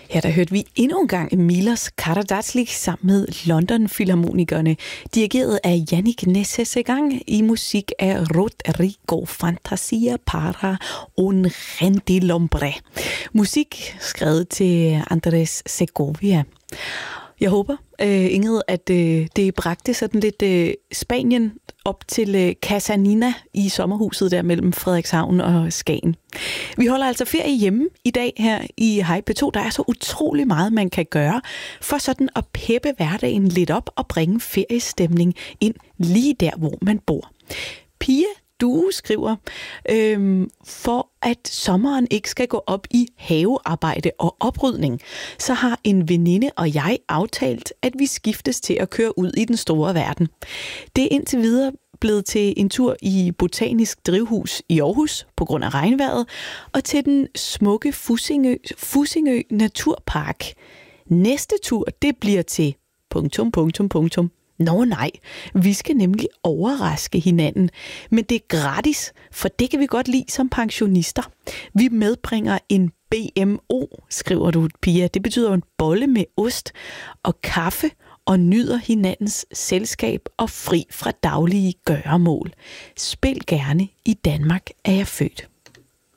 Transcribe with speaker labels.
Speaker 1: Ja, der hørte vi endnu en gang Milos Karadzic sammen med London Filharmonikerne, dirigeret af Yannick Nézet-Séguin i musik af Rodrigo Fantasia para un gentilhombre. Musik skrevet til Andrés Segovia. Jeg håber, Ingrid, at det bragte sådan lidt Spanien op til Casa Nina i sommerhuset der mellem Frederikshavn og Skagen. Vi holder altså ferie hjemme i dag her i Hej P2. Der er så utrolig meget, man kan gøre for sådan at peppe hverdagen lidt op og bringe feriestemning ind lige der, hvor man bor. Pia, du skriver, for at sommeren ikke skal gå op i havearbejde og oprydning, så har en veninde og jeg aftalt, at vi skiftes til at køre ud i den store verden. Det er indtil videre blevet til en tur i Botanisk Drivhus i Aarhus på grund af regnvejret, og til den smukke Fussingø Naturpark. Næste tur, det bliver til ... Nå nej, vi skal nemlig overraske hinanden, men det er gratis, for det kan vi godt lide som pensionister. Vi medbringer en BMO, skriver du, Pia. Det betyder en bolle med ost og kaffe, og nyder hinandens selskab og fri fra daglige gøremål. Spil gerne, i Danmark er jeg født.